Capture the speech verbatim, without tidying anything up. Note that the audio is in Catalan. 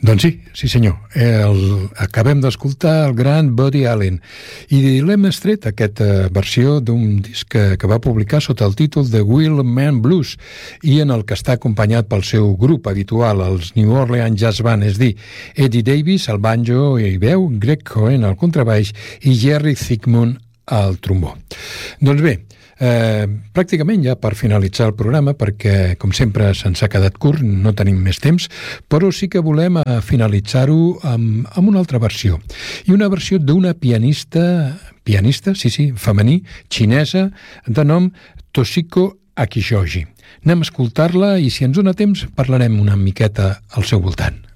Doncs sí, sí senyor. El, acabem d'escoltar el gran Buddy Allen i l'hem estret aquesta versió d'un disc que, que va publicar sota el títol The Wheelman Blues i en el que està acompanyat pel seu grup habitual, els New Orleans Jazz Band, és dir, Eddie Davis al banjo i veu, Greg Cohen al contrabaix i Jerry Thigpen al trombó. Doncs bé, Eh, pràcticament ja per finalitzar el programa, perquè com sempre se'ns ha quedat curt, no tenim més temps, però sí que volem eh, finalitzar-ho amb, amb una altra versió, i una versió d'una pianista pianista, sí, sí, femení, xinesa, de nom Toshiko Akijoji. Anem a escoltar-la i si ens dona temps parlarem una miqueta al seu voltant.